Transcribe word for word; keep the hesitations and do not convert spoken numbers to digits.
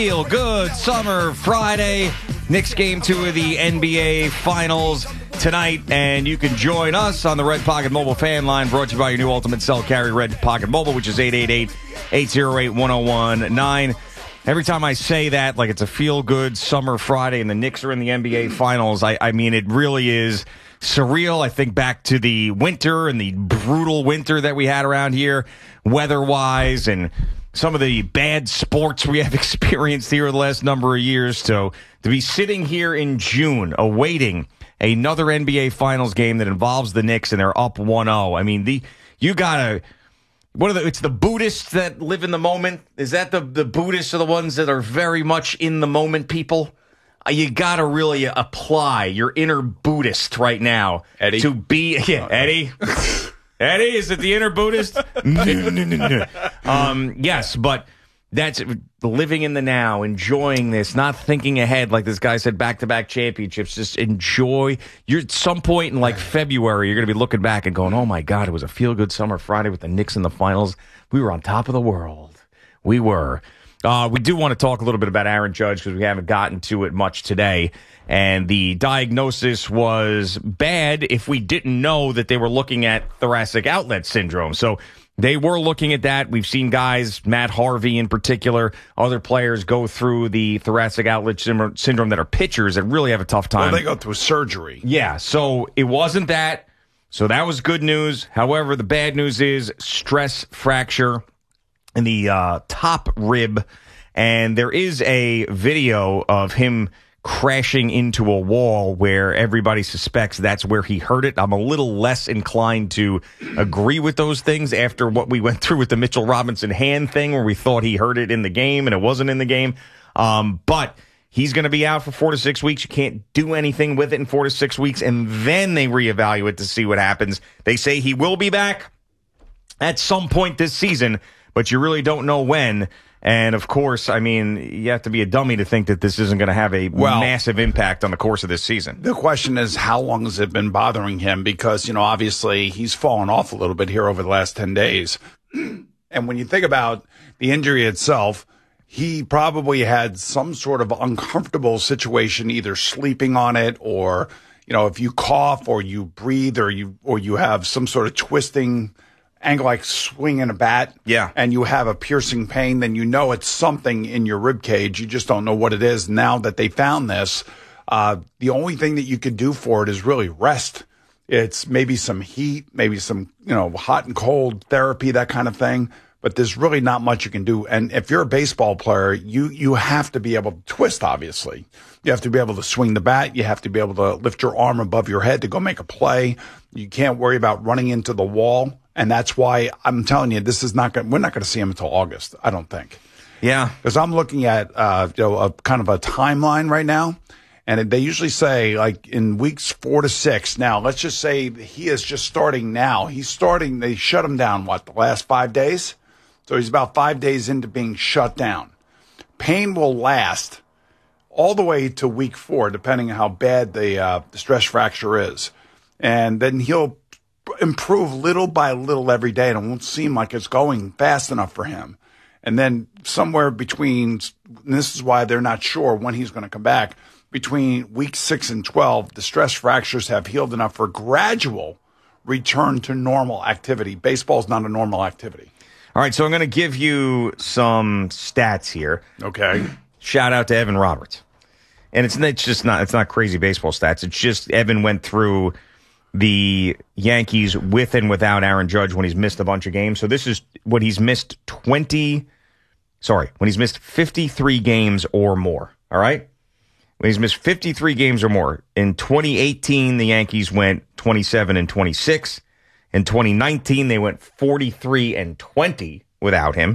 Feel good summer Friday. Knicks game two of the N B A Finals tonight, and you can join us on the Red Pocket Mobile fan line, brought to you by your new Ultimate Cell Carry Red Pocket Mobile, which is eight eight eight, eight oh eight, one oh one nine. Every time I say that, like it's a feel-good summer Friday and the Knicks are in the N B A Finals, I, I mean, it really is surreal. I think back to the winter and the brutal winter that we had around here, weather-wise, and some of the bad sports we have experienced here the last number of years. So to be sitting here in June awaiting another N B A Finals game that involves the Knicks and they're up one oh. I mean, the you gotta what are the it's the Buddhists that live in the moment. Is that the the Buddhists are the ones that are very much in the moment people? Uh, you gotta really apply your inner Buddhist right now, Eddie. to be yeah, Eddie. Eddie, is it the inner Buddhist? no, no, no, no. Um, yes, but that's living in the now, enjoying this, not thinking ahead like this guy said, back-to-back championships. Just enjoy. You're at some point in like February, you're going to be looking back and going, oh my God, it was a feel-good summer Friday with the Knicks in the finals. We were on top of the world. We were. Uh, we do want to talk a little bit about Aaron Judge because we haven't gotten to it much today. And the diagnosis was bad if we didn't know that they were looking at thoracic outlet syndrome. So they were looking at that. We've seen guys, Matt Harvey in particular, other players go through the thoracic outlet syndrome that are pitchers that really have a tough time. Well, they go through surgery. Yeah, so it wasn't that. So that was good news. However, the bad news is stress fracture in the uh, top rib. And there is a video of him crashing into a wall where everybody suspects that's where he hurt it. I'm a little less inclined to agree with those things after what we went through with the Mitchell Robinson hand thing where we thought he hurt it in the game and it wasn't in the game. Um, but he's going to be out for four to six weeks. You can't do anything with it in four to six weeks, and then they reevaluate to see what happens. They say he will be back at some point this season, but you really don't know when. And, of course, I mean, you have to be a dummy to think that this isn't going to have a well, massive impact on the course of this season. The question is, how long has it been bothering him? Because, you know, obviously he's fallen off a little bit here over the last ten days. And when you think about the injury itself, he probably had some sort of uncomfortable situation, either sleeping on it or, you know, if you cough or you breathe or you or you have some sort of twisting angle like swinging a bat, yeah, and you have a piercing pain, then you know it's something in your rib cage. You just don't know what it is. Now that they found this, uh, the only thing that you could do for it is really rest. It's maybe some heat, maybe some, you know, hot and cold therapy, that kind of thing. But there's really not much you can do. And if you're a baseball player, you, you have to be able to twist, obviously. You have to be able to swing the bat. You have to be able to lift your arm above your head to go make a play. You can't worry about running into the wall. And that's why I'm telling you, this is not going. We're not going to see him until August, I don't think. Yeah, because I'm looking at uh, you know, a kind of a timeline right now, and they usually say like in weeks four to six. Now, let's just say he is just starting now. He's starting. They shut him down. What, the last five days? So he's about five days into being shut down. Pain will last all the way to week four, depending on how bad the, uh, the stress fracture is, and then he'll improve little by little every day, and it won't seem like it's going fast enough for him. And then somewhere between, and this is why they're not sure when he's going to come back, between week six and twelve, the stress fractures have healed enough for gradual return to normal activity. Baseball's not a normal activity. All right, so I'm going to give you some stats here. Okay. Shout out to Evan Roberts. And it's, it's just not, it's not crazy baseball stats. It's just Evan went through the Yankees with and without Aaron Judge when he's missed a bunch of games. So this is when he's missed twenty, sorry, when he's missed fifty-three games or more. All right? When he's missed fifty-three games or more. In twenty eighteen, the Yankees went twenty-seven and twenty-six. In twenty nineteen, they went forty-three and twenty without him.